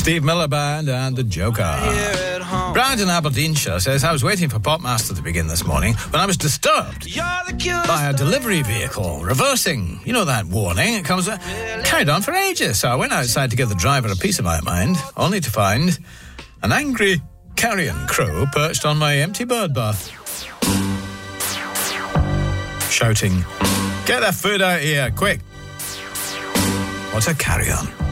Steve Miller Band and the Joker. Brad in Aberdeenshire says, I was waiting for Popmaster to begin this morning when I was disturbed by a delivery vehicle reversing. You know that warning? It comes carried on for ages. So I went outside to give the driver a piece of my mind, only to find an angry carrion crow perched on my empty bird bath, shouting, "Get that food out here, quick!" What a carrion.